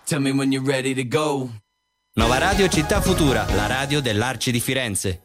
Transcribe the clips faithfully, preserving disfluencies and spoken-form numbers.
Tell me when you're ready to go. Nova Radio Città Futura, la radio dell'Arci di Firenze.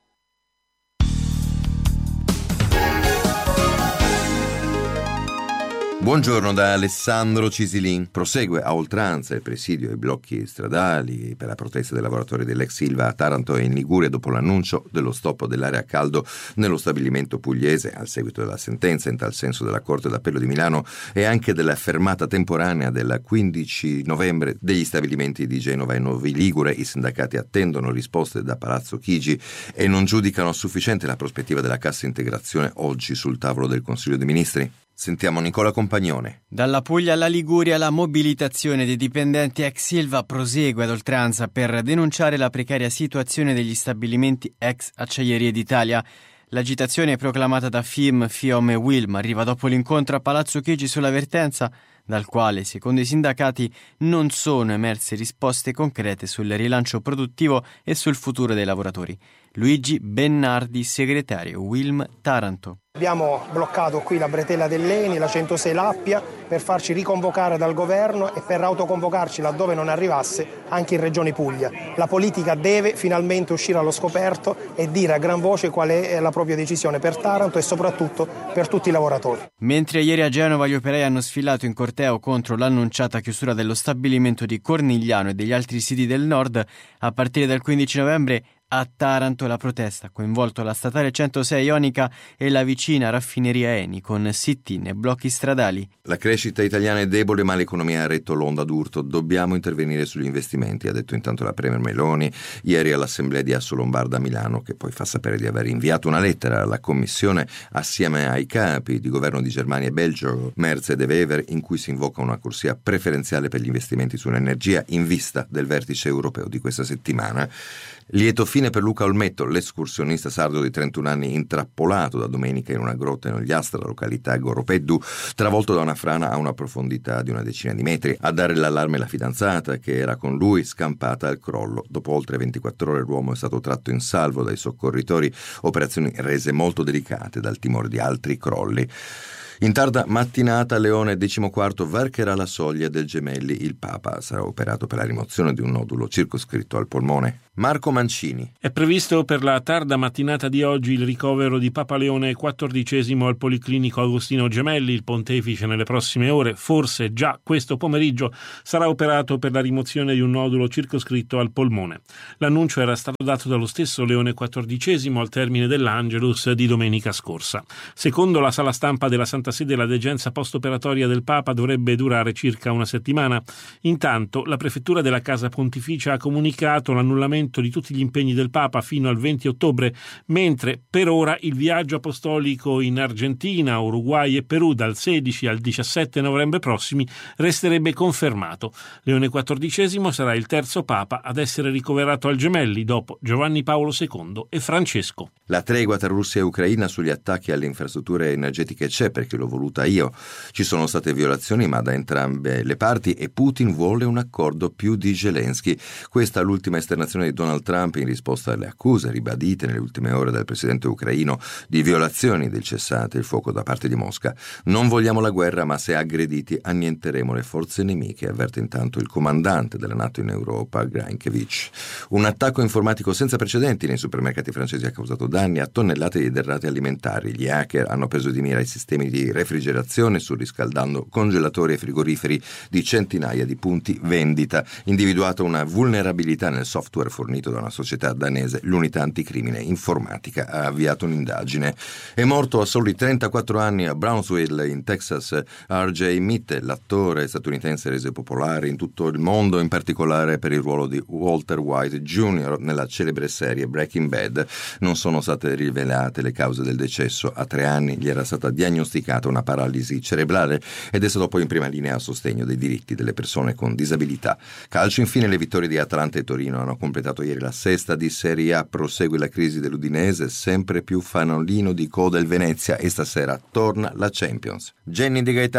Buongiorno da Alessandro Cisilin. Prosegue a oltranza il presidio ai blocchi stradali per la protesta dei lavoratori dell'ex Ilva a Taranto e in Liguria dopo l'annuncio dello stop dell'area a caldo nello stabilimento pugliese al seguito della sentenza in tal senso della Corte d'Appello di Milano e anche della fermata temporanea del quindici novembre degli stabilimenti di Genova e Novi Ligure. I sindacati attendono risposte da Palazzo Chigi e non giudicano sufficiente la prospettiva della cassa integrazione oggi sul tavolo del Consiglio dei Ministri. Sentiamo Nicola Compagnone. Dalla Puglia alla Liguria la mobilitazione dei dipendenti ex Ilva prosegue ad oltranza per denunciare la precaria situazione degli stabilimenti ex Acciaierie d'Italia. L'agitazione proclamata da F I M, FIOM e Wilm arriva dopo l'incontro a Palazzo Chigi sulla vertenza, dal quale, secondo i sindacati, non sono emerse risposte concrete sul rilancio produttivo e sul futuro dei lavoratori. Luigi Bennardi, segretario Wilm Taranto. Abbiamo bloccato qui la bretella dell'Eni, la centosei L'Appia, per farci riconvocare dal governo e per autoconvocarci laddove non arrivasse anche in Regione Puglia. La politica deve finalmente uscire allo scoperto e dire a gran voce qual è la propria decisione per Taranto e soprattutto per tutti i lavoratori. Mentre ieri a Genova gli operai hanno sfilato in corteo contro l'annunciata chiusura dello stabilimento di Cornigliano e degli altri siti del nord, a partire dal quindici novembre a Taranto la protesta ha coinvolto la statale centosei Ionica e la vicina raffineria Eni con sit-in e blocchi stradali. La crescita italiana è debole ma l'economia ha retto l'onda d'urto. Dobbiamo intervenire sugli investimenti, ha detto intanto la Premier Meloni ieri all'Assemblea di Assolombarda a Milano, che poi fa sapere di aver inviato una lettera alla Commissione assieme ai capi di governo di Germania e Belgio, Merz e De Wever, in cui si invoca una corsia preferenziale per gli investimenti sull'energia in vista del vertice europeo di questa settimana. Lieto fine per Luca Olmetto, l'escursionista sardo di trentuno anni intrappolato da domenica in una grotta in Ogliastra, località Goropeddu, travolto da una frana a una profondità di una decina di metri. A dare l'allarme la fidanzata, che era con lui, scampata al crollo. Dopo oltre ventiquattro ore l'uomo è stato tratto in salvo dai soccorritori, operazioni rese molto delicate dal timore di altri crolli. In tarda mattinata Leone decimoquarto varcherà la soglia del Gemelli. Il Papa sarà operato per la rimozione di un nodulo circoscritto al polmone. Marco Mancini. È previsto per la tarda mattinata di oggi il ricovero di Papa Leone quattordicesimo al Policlinico Agostino Gemelli. Il pontefice nelle prossime ore, forse già questo pomeriggio, sarà operato per la rimozione di un nodulo circoscritto al polmone. L'annuncio era stato dato dallo stesso Leone quattordicesimo al termine dell'Angelus di domenica scorsa. Secondo la sala stampa della Santa Sede, la degenza post-operatoria del Papa dovrebbe durare circa una settimana. Intanto la prefettura della Casa Pontificia ha comunicato l'annullamento di tutti gli impegni del Papa fino al venti ottobre, mentre per ora il viaggio apostolico in Argentina, Uruguay e Perù dal sedici al diciassette novembre prossimi resterebbe confermato. Leone quattordicesimo sarà il terzo Papa ad essere ricoverato al Gemelli dopo Giovanni Paolo secondo e Francesco. La tregua tra Russia e Ucraina sugli attacchi alle infrastrutture energetiche c'è perché l'ho voluta io. Ci sono state violazioni ma da entrambe le parti e Putin vuole un accordo più di Zelensky. Questa è l'ultima esternazione di Donald Trump in risposta alle accuse ribadite nelle ultime ore dal presidente ucraino di violazioni del cessate il fuoco da parte di Mosca. Non vogliamo la guerra, ma se aggrediti annienteremo le forze nemiche, avverte intanto il comandante della NATO in Europa, Grankiewicz. Un attacco informatico senza precedenti nei supermercati francesi ha causato danni a tonnellate di derrate alimentari. Gli hacker hanno preso di mira i sistemi di refrigerazione, surriscaldando congelatori e frigoriferi di centinaia di punti vendita. Individuata una vulnerabilità nel software fornito da una società danese, l'unità anticrimine informatica ha avviato un'indagine. È morto a soli trentaquattro anni a Brownsville, in Texas, R J Mitte, l'attore statunitense reso popolare in tutto il mondo, in particolare per il ruolo di Walter White junior nella celebre serie Breaking Bad. Non sono state rivelate le cause del decesso. A tre anni gli era stata diagnosticata una paralisi cerebrale ed è stato poi in prima linea a sostegno dei diritti delle persone con disabilità. Calcio, infine, le vittorie di Atalanta e Torino hanno completato ieri la sesta di Serie A. Prosegue la crisi dell'Udinese, sempre più fanalino di coda il Venezia e stasera torna la Champions. Jenny Di Gaetano.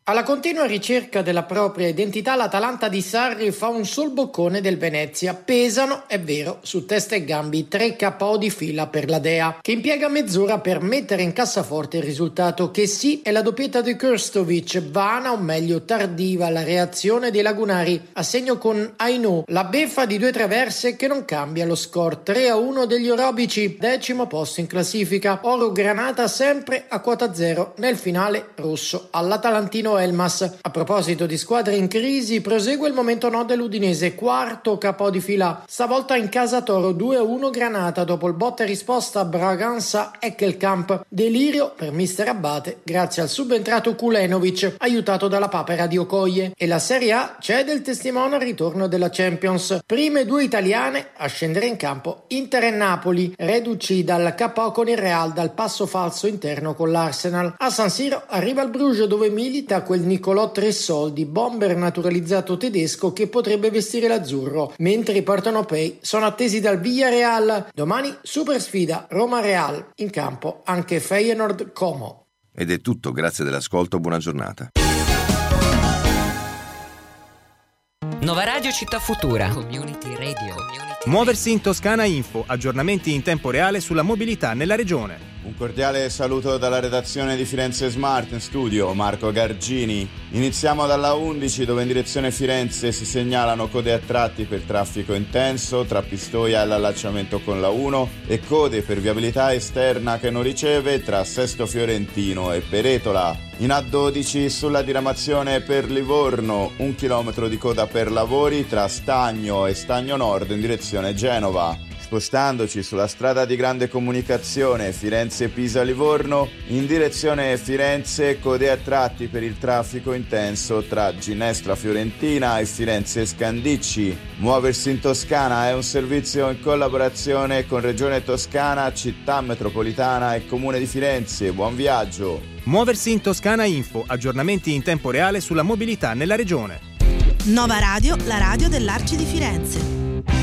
Alla continua ricerca della propria identità, l'Atalanta di Sarri fa un solboccone del Venezia. Pesano, è vero, su testa e gambi tre K O di fila per la Dea, che impiega mezz'ora per mettere in cassaforte il risultato che sì è la doppietta di Krstovic, vana o meglio tardiva la reazione dei lagunari, a segno con Aino, la beffa di due traverse che non cambia lo score. Tre a uno degli orobici, decimo posto in classifica, oro granata sempre a quota zero nel finale rosso all'Atalantino Elmas. A proposito di squadre in crisi, prosegue il momento no dell'Udinese, quarto K O di fila, stavolta in casa Toro, due a uno Granata dopo il botta e risposta Braganza-Eckelkamp. Delirio per mister Abate grazie al subentrato Kulenovic, aiutato dalla papera di Okoye. E la Serie A cede il testimone al ritorno della Champions. Prime due italiane a scendere in campo, Inter e Napoli, reduci dal K O con il Real dal passo falso interno con l'Arsenal. A San Siro arriva il Bruges, dove milita quel Nicolò Tressoldi, bomber naturalizzato tedesco che potrebbe vestire l'azzurro, mentre i partenopei sono attesi dal Villarreal. Domani super sfida Roma-Real, in campo anche Feyenoord-Como. Ed è tutto, grazie dell'ascolto, buona giornata. Nova Radio Città Futura. Community Radio. Muoversi in Toscana Info, aggiornamenti in tempo reale sulla mobilità nella regione. Un cordiale saluto dalla redazione di Firenze Smart, in studio Marco Gargini. Iniziamo dalla undici, dove in direzione Firenze si segnalano code a tratti per traffico intenso tra Pistoia e l'allacciamento con la uno e code per viabilità esterna che non riceve tra Sesto Fiorentino e Peretola. In A dodici sulla diramazione per Livorno, un chilometro di coda per lavori tra Stagno e Stagno Nord in direzione Genova. Spostandoci sulla strada di grande comunicazione Firenze-Pisa-Livorno, in direzione Firenze, code a tratti per il traffico intenso tra Ginestra Fiorentina e Firenze Scandicci. Muoversi in Toscana è un servizio in collaborazione con Regione Toscana, Città Metropolitana e Comune di Firenze. Buon viaggio! Muoversi in Toscana Info, aggiornamenti in tempo reale sulla mobilità nella regione. Nova Radio, la radio dell'Arci di Firenze.